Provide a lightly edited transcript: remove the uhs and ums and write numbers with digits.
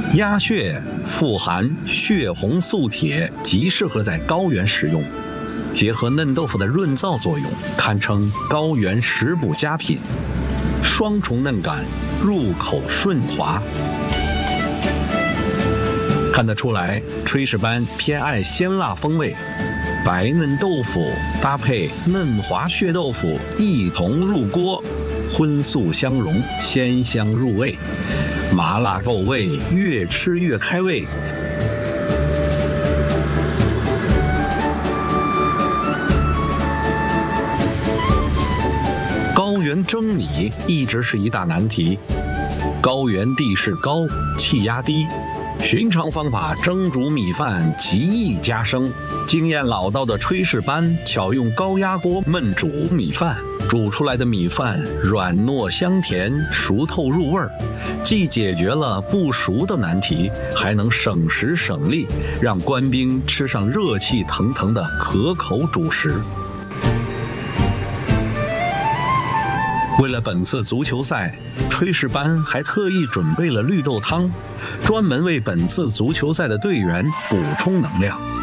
鸭血富含血红素铁，极适合在高原食用。结合嫩豆腐的润燥作用，堪称高原食补佳品，双重嫩感，入口顺滑。看得出来，炊事班偏爱鲜辣风味，白嫩豆腐搭配嫩滑血豆腐一同入锅，荤素相融，鲜香入味，麻辣够味，越吃越开胃。高原蒸米一直是一大难题，高原地势高，气压低，寻常方法蒸煮米饭极易加生。经验老道的炊事班巧用高压锅焖煮米饭，煮出来的米饭软糯香甜，熟透入味儿，既解决了不熟的难题，还能省时省力，让官兵吃上热气腾腾的可口主食。为了本次足球赛，炊事班还特意准备了绿豆汤，专门为本次足球赛的队员补充能量。